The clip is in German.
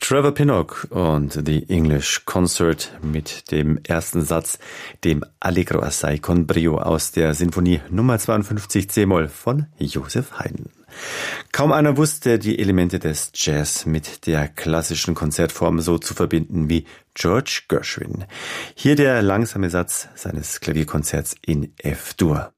Trevor Pinnock und The English Concert mit dem ersten Satz, dem Allegro assai con brio aus der Sinfonie Nummer 52 c-Moll von Joseph Haydn. Kaum einer wusste, die Elemente des Jazz mit der klassischen Konzertform so zu verbinden wie George Gershwin. Hier der langsame Satz seines Klavierkonzerts in F-Dur.